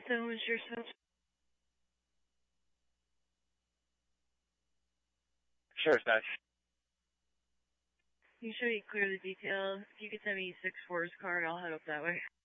So is your son? Sure, Smash. You should be clearly detailed. If you could send me 6-4's card, I'll head up that way.